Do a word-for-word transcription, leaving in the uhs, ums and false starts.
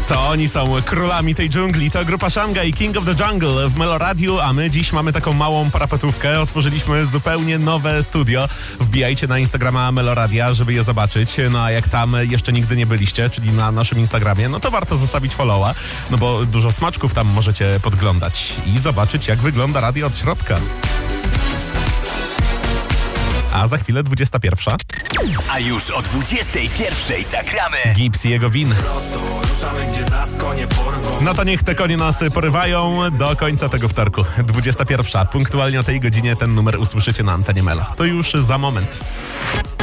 To oni są królami tej dżungli. To grupa Shanghai, King of the Jungle w Meloradiu, a my dziś mamy taką małą parapetówkę. Otworzyliśmy zupełnie nowe studio. Wbijajcie na Instagrama Meloradia, żeby je zobaczyć. No a jak tam jeszcze nigdy nie byliście, czyli na naszym Instagramie, no to warto zostawić followa, no bo dużo smaczków tam możecie podglądać i zobaczyć, jak wygląda radio od środka. A za chwilę dwudziesta pierwsza. A już o dwudziestej pierwszej zagramy Gips i jego win. Ruszamy, gdzie nas konie porwą. No to niech te konie nas porywają do końca tego wtorku. dwudziesta pierwsza. Punktualnie o tej godzinie ten numer usłyszycie na antenie Melo. To już za moment.